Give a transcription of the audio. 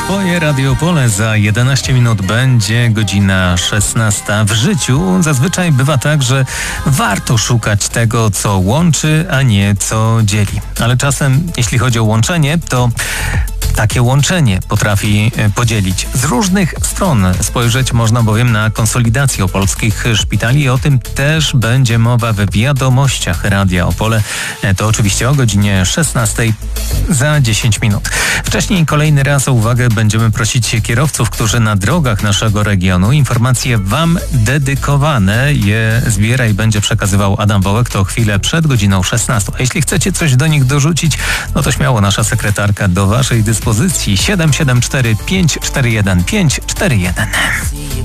Twoje Radio Pole za 11 minut będzie godzina 16. W życiu zazwyczaj bywa tak, że warto szukać tego, co łączy, a nie co dzieli. Ale czasem, jeśli chodzi o łączenie, to takie łączenie potrafi podzielić. Z różnych stron spojrzeć można bowiem na konsolidację opolskich szpitali i o tym też będzie mowa w wiadomościach Radia Opole. To oczywiście o godzinie 16 za 10 minut. Wcześniej kolejny raz o uwagę będziemy prosić kierowców, którzy na drogach naszego regionu. Informacje Wam dedykowane je zbiera i będzie przekazywał Adam Wołek. To chwilę przed godziną 16. A jeśli chcecie coś do nich dorzucić, no to śmiało, nasza sekretarka do Waszej dyspozycji 774 541 541.